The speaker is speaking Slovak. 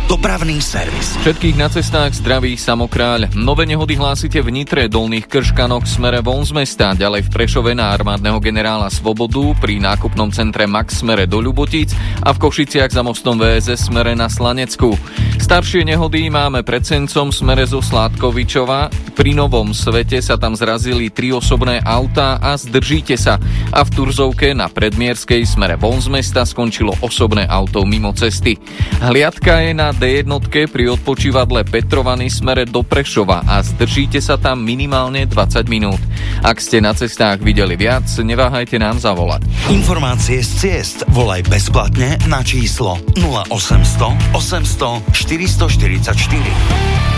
Dopravný servis. Všetkých na cestách zdraví Samokráľ. Nové nehody hlásite v Nitre, Dolných Krškanoch smere von z mesta, ďalej v Prešove na armádneho generála Svobodu, pri nákupnom centre Max smere do Ľubotíc a v Košiciach za mostom VSS smere na Slanecku. Staršie nehody máme pred Sencom smere zo Sládkovičova. Pri Novom Svete sa tam zrazili 3 osobné autá a zdržíte sa. A v Turzovke na Predmierskej smere von z mesta skončilo osobné auto mimo cesty. Hliadka je na D1 pri odpočívadle Petrovany smere do Prešova a zdržíte sa tam minimálne 20 minút. Ak ste na cestách videli viac, neváhajte nám zavolať. Informácie z ciest volaj bezplatne na číslo 0800 800 444.